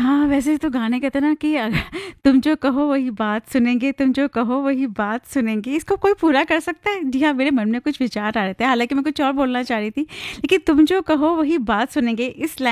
हाँ, वैसे तो गाने कहते हैं ना कि तुम जो कहो वही बात सुनेंगे, तुम जो कहो वही बात सुनेंगे। इसको कोई पूरा कर सकता है? जी हाँ, मेरे मन में कुछ विचार आ रहे थे, हालाँकि मैं कुछ और बोलना चाह रही थी, लेकिन तुम जो कहो वही बात सुनेंगे, इस लाइन